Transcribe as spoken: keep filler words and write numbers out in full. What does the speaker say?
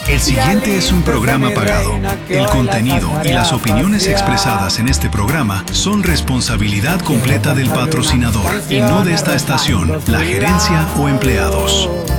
El siguiente es un programa pagado. El contenido y las opiniones expresadas en este programa son responsabilidad completa del patrocinador y no de esta estación, la gerencia o empleados.